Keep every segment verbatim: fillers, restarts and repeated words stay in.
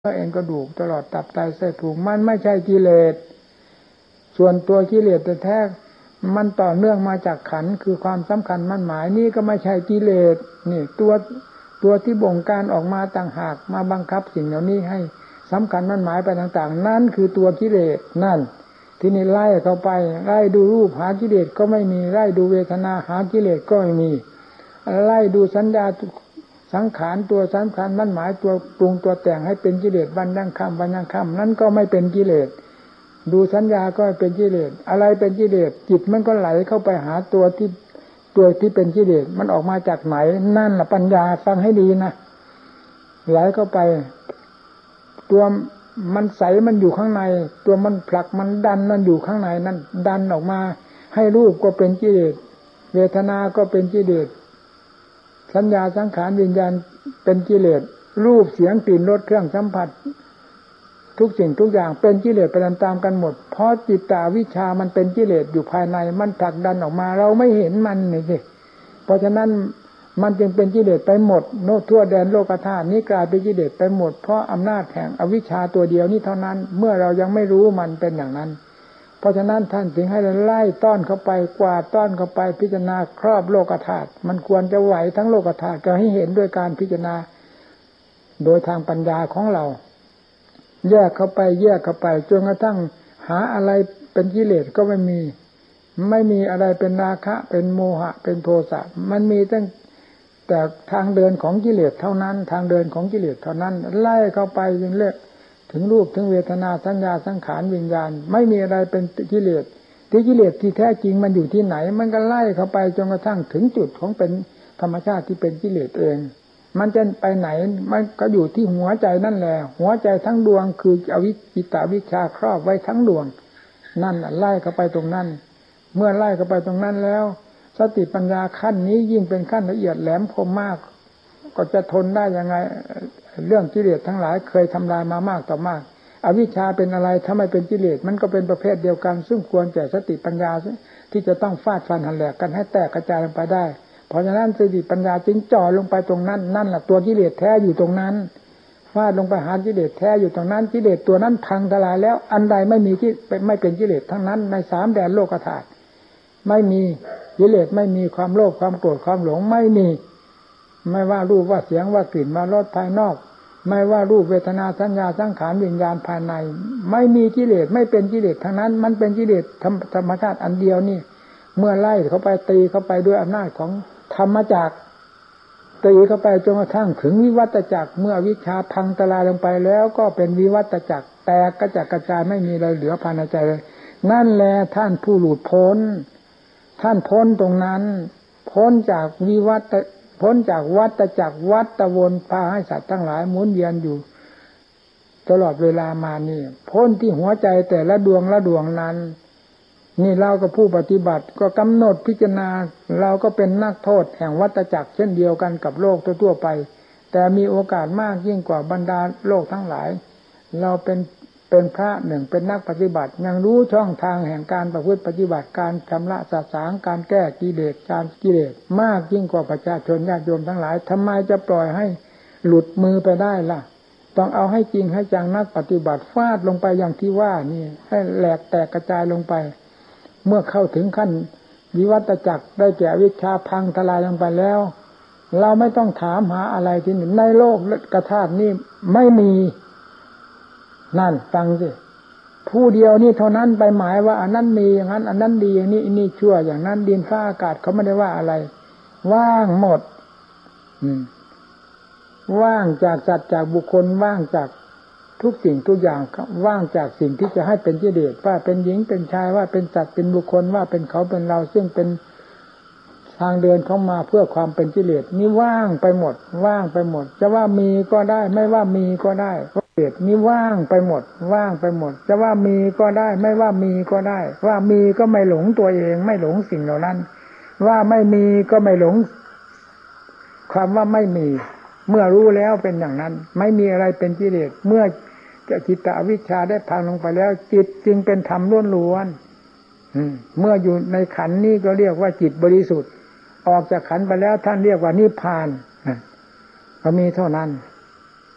เอ็นกระดูกตลอดตับไตไส้พุงมันไม่ใช่กิเลสส่วนตัวกิเลสแท้ๆมันต่อเนื่องมาจากขันธ์คือความสำคัญมั่นหมายนี่ก็ไม่ใช่กิเลสนี่ตัวตัวที่บ่งการออกมาต่างหากมาบังคับสิ่งเหล่านี้ให้สำคัญมั่นหมายไปต่างๆนั่นคือตัวกิเลสนั่นที่นี่ไล่เข้าไปไล่ดูรูปหากิเลสก็ไม่มีไล่ดูเวทนาหากิเลสก็ไม่มีไล่ดูสัญญาสังขารตัวสำคัญมั่นหมายตัวปรุงตัวแต่งให้เป็นกิเลสวันยังค่ำวันยังค่ำนั้นก็ไม่เป็นกิเลสดูสัญญาก็เป็นกิเลสอะไรเป็นกิเลสจิตมันก็ไหลเข้าไปหาตัวที่ตัวที่เป็นกิเลสมันออกมาจากไหนนั่นแหละปัญญาฟังให้ดีนะไหลเข้าไปตัวมันใสมันอยู่ข้างในตัวมันผลักมันดันมันอยู่ข้างในนั่นดันออกมาให้รูปก็เป็นกิเลสเวทนาก็เป็นกิเลสสัญญาสังขารวิญญาณเป็นกิเลสรูปเสียงกลิ่นรสเครื่องสัมผัสทุกสิ่งทุกอย่างเป็นกิเลสไปตามๆกันหมดเพราะจิตตาวิชามันเป็นกิเลสอยู่ภายในมันผลักดันออกมาเราไม่เห็นมันนี่สิเพราะฉะนั้นมันจึงเป็นกิเลสไปหมดโน้ทั่วแดนโลกธาตุนี้กลายเป็นกิเลสไปหมดเพราะอำนาจแห่งอวิชชาตัวเดียวนี้เท่านั้นเมื่อเรายังไม่รู้มันเป็นอย่างนั้นเพราะฉะนั้นท่านจึงให้ไล่ต้อนเข้าไปกวาดต้อนเข้าไปพิจารณาครอบโลกธาตุมันควรจะไหวทั้งโลกธาตุก็ให้เห็นด้วยการพิจารณาโดยทางปัญญาของเราแยกเข้าไปแยกเข้าไปจนกระทั่งหาอะไรเป็นกิเลสก็ไม่มีไม่มีอะไรเป็นราคะเป็นโมหะเป็นโทสะมันมีตั้งแต่ทางเดินของกิเลสเท่านั้นทางเดินของกิเลสเท่านั้นไล่เข้าไปจนเลิกถึงรูปถึงเวทนาสัญญาสังขารวิญญาณไม่มีอะไรเป็นกิเลสที่กิเลสที่แท้จริงมันอยู่ที่ไหนมันก็ไล่เข้าไปจนกระทั่งถึงจุดของเป็นธรรมชาติที่เป็นกิเลสเองมันจะไปไหนมันก็อยู่ที่หัวใจนั่นแหละหัวใจทั้งดวงคืออวิจิตาวิชาครอบไว้ทั้งดวงนั่นไล่เข้าไปตรงนั้นเมื่อไล่เข้าไปตรงนั้นแล้วสติปัญญาขั้นนี้ยิ่งเป็นขั้นละเอียดแหลมคมมากก็จะทนได้ยังไงเรื่องกิเลสทั้งหลายเคยทำลายมามากต่อมากอวิชชาเป็นอะไรถ้าไม่เป็นกิเลสมันก็เป็นประเภทเดียวกันซึ่งควรแก่สติปัญญาที่จะต้องฟาดฟันหันแหลกกันให้แตกกระจายลงไปได้เพราะฉะนั้นสติปัญญาจึงจ่อลงไปตรงนั้นนั่นแหละตัวกิเลสแท้อยู่ตรงนั้นฟาดลงไปหากิเลสแท้อยู่ตรงนั้นกิเลสตัวนั้นพังทลายแล้วอันใดไม่มีที่ไม่เป็นกิเลสทั้งนั้นในสามแดนโลกธาตุไม่มีกิเลสไม่มีความโลภความโกรธความหลงไม่มีไม่ว่ารูปว่าเสียงว่ากลิ่นว่ารสภายนอกไม่ว่ารูปเวทนาสัญญาสังขารวิญญาณภายในไม่มีกิเลสไม่เป็นกิเลสทั้งนั้นมันเป็นกิเลสธรรมชาติอันเดียวนี่เมื่อไล่เข้าไปตีเข้าไปด้วยอำนาจของธรรมจักรตีเข้าไปจนกระทั่งถึงวิวัตจักรเมื่อวิชาพังทลายลงไปแล้วก็เป็นวิวัตจักรแตกกระจัดกระจายไม่มีอะไรเหลือภายในใจเลยนั่นแหละท่านผู้หลุดพ้นท่านพ้นตรงนั้นพ้นจากวิวัตพ้นจากวัฏจักรวัฏวนพาให้สัตว์ทั้งหลายหมุนเวียนอยู่ตลอดเวลามานี่พ้นที่หัวใจแต่ละดวงละดวงนั้นนี่เราก็ผู้ปฏิบัติก็กำหนดพิจารณาเราก็เป็นนักโทษแห่งวัฏจักรเช่นเดียวกันกับโลกทั่วๆไปแต่มีโอกาสมากยิ่งกว่าบรรดาโลกทั้งหลายเราเป็นเป็นพระหนึ่งเป็นนักปฏิบัติยังรู้ช่องทางแห่งการประพฤติปฏิบัติการชำระสาสางการแก้กิเลสการกิเลสมากยิ่งกว่าประชาชนญาติโยมทั้งหลายทำไมจะปล่อยให้หลุดมือไปได้ล่ะต้องเอาให้จริงให้จังนักปฏิบัติฟาดลงไปอย่างที่ว่านี่ให้แหลกแตกกระจายลงไปเมื่อเข้าถึงขั้นวิวัตจักรได้แก่วิชาพังทลายลงไปแล้วเราไม่ต้องถามหาอะไรที่หนึ่งในโลกกระธาตุนี่ไม่มีนั่นฟังสิผู้เดียวนี่เท่านั้นไปหมายว่าอันนั้นมีอย่างนั้นอันนั้นดีอย่างนี้อันนี้ชั่วอย่างนั้นดินฟ้าอากาศเขาไม่ได้ว่าอะไรว่างหมดอืมว่างจากสัตว์จากบุคคลว่างจากทุกสิ่งทุกอย่างว่างจากสิ่งที่จะให้เป็นกิเลสว่าเป็นหญิงเป็นชายว่าเป็นสัตว์เป็นบุคคลว่าเป็นเขาเป็นเราซึ่งเป็นทางเดินเข้ามาเพื่อความเป็นกิเลสนี่ว่างไปหมดว่างไปหมดจะว่ามีก็ได้ไม่ว่ามีก็ได้กิเลสนี่ว่างไปหมดว่างไปหมดจะว่ามีก็ได้ไม่ว่ามีก็ได้ว่ามีก็ไม่หลงตัวเองไม่หลงสิ่งเหล่านั้นว่าไม่มีก็ไม่หลงความว่าไม่มีเมื่อรู้แล้วเป็นอย่างนั้นไม่มีอะไรเป็นกิเลสเมื่อจิตตวิชชาได้พังลงไปแล้วจิตจึงเป็นธรรมล้วนๆเมื่ออยู่ในขันธ์นี้ก็เรียกว่าจิตบริสุทธิ์ออกจากขันธ์ไปแล้วท่านเรียกว่านิพพานก็มีเท่านั้น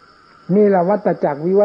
นี่แหละวัฏจักรวิวั